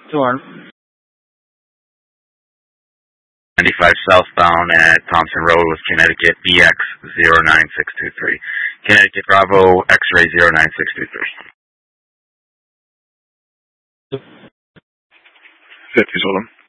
Sure. 95 southbound at Thompson Road with Connecticut BX 09623. Connecticut Bravo X-ray 09623. 50 Solon.